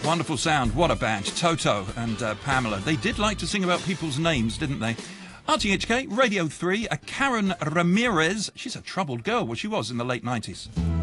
Wonderful sound. What a band. Toto and Pamela. They did like to sing about people's names, didn't they? RTHK, Radio 3, Karen Ramirez. She's a troubled girl. Well, she was in the late 90s.